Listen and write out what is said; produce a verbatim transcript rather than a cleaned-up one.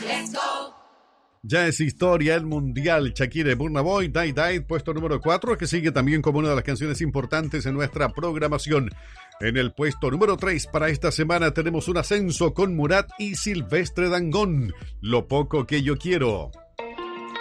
Let's go. Ya es historia el mundial. Shakira y Burna Boy, Die Die, puesto número cuatro, que sigue también como una de las canciones importantes en nuestra programación. En el puesto número tres para esta semana tenemos un ascenso con Murat y Silvestre Dangond, Lo poco que yo quiero.